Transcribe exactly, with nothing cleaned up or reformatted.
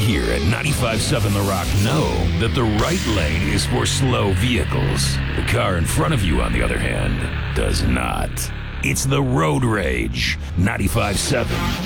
here at ninety-five point seven The Rock know that the right lane is for slow vehicles. The car in front of you, on the other hand, does not. It's the Road Rage, ninety-five point seven